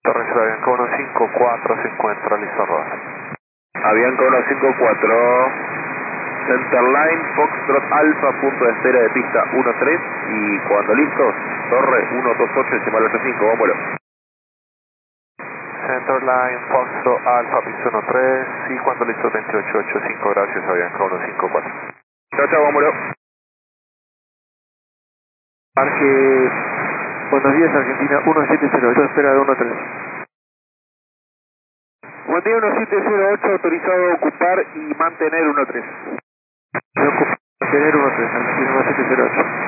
Torres Avianca 154 se encuentra listo a rodar. Avianca 154, Centerline, Foxtrot Alpha, punto de espera de pista 13 y cuando listos, Torre 128, decimal 85, vámonos. Centerline, Foxtrot Alpha, pista 13 y cuando listo 2885, gracias Avianca 154. Chao, chao, vámonos. Parque, buenos días Argentina 1708, espera de 13. Buen día 1708, autorizado a ocupar y mantener 13. Mantener 13, Argentina 1708.